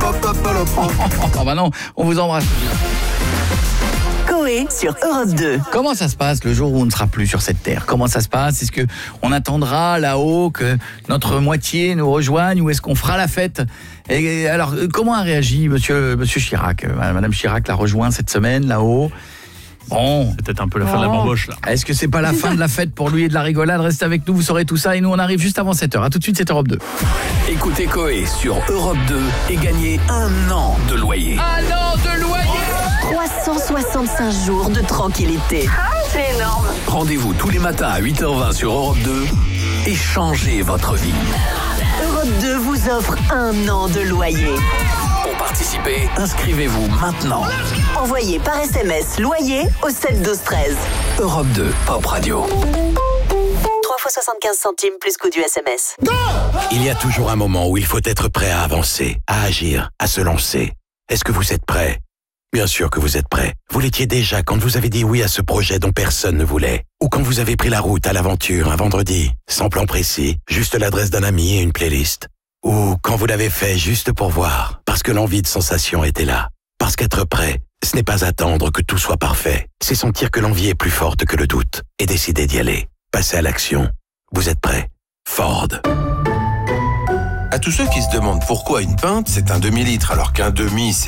Oh bah non, on vous embrasse. Coé sur Europe 2. Comment ça se passe le jour où on ne sera plus sur cette terre? Comment ça se passe? Est-ce qu'on attendra là-haut que notre moitié nous rejoigne ou est-ce qu'on fera la fête? Et alors, comment a réagi monsieur Chirac? Madame Chirac l'a rejoint cette semaine là-haut. Bon, c'est peut-être un peu la fin de la bamboche là. Est-ce que c'est pas la fin de la fête pour lui et de la rigolade? Restez avec nous, vous saurez tout ça et nous on arrive juste avant 7h. À tout de suite, c'est Europe 2. Écoutez Coé sur Europe 2 et gagnez 1 an de loyer. 1 an de loyer! 365 jours de tranquillité. Ah, c'est énorme. Rendez-vous tous les matins à 8h20 sur Europe 2 et changez votre vie. Europe 2 vous offre 1 an de loyer. Pour participer, inscrivez-vous maintenant. Envoyez par SMS loyer au 7 12 13. Europe 2, Pop Radio. 3 fois 75 centimes plus coût du SMS. Il y a toujours un moment où il faut être prêt à avancer, à agir, à se lancer. Est-ce que vous êtes prêt? Bien sûr que vous êtes prêt. Vous l'étiez déjà quand vous avez dit oui à ce projet dont personne ne voulait. Ou quand vous avez pris la route à l'aventure un vendredi, sans plan précis, juste l'adresse d'un ami et une playlist. Ou quand vous l'avez fait juste pour voir, parce que l'envie de sensation était là. Parce qu'être prêt, ce n'est pas attendre que tout soit parfait. C'est sentir que l'envie est plus forte que le doute et décider d'y aller. Passer à l'action. Vous êtes prêt? Ford. À tous ceux qui se demandent pourquoi une pinte, c'est un demi-litre alors qu'un demi, c'est